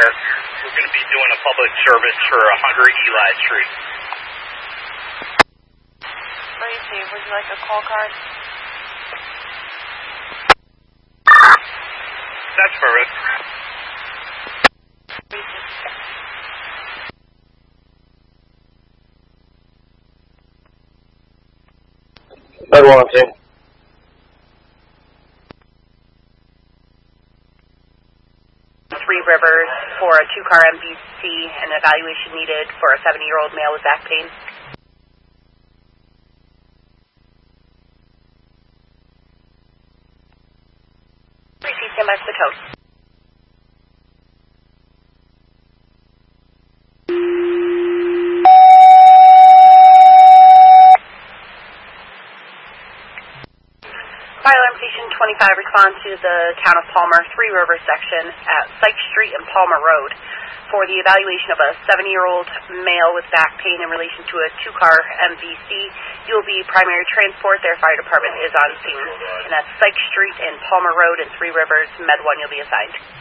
there. We're going to be doing a public service for 100 Eli Street. Let me see. Would you like a call card? That's perfect. Med 1. Three Rivers for a 2-car MVC and evaluation needed for a 70-year-old male with back pain. Receive, stand by for the code. Fire alarm station 25 responds to the town of Palmer, Three Rivers section at Syke Street and Palmer Road for the evaluation of a 70-year-old male with back pain in relation to a 2-car MVC. You will be primary transport. Their fire department is on scene. And that's Syke Street and Palmer Road and Three Rivers. Med 1 you'll be assigned.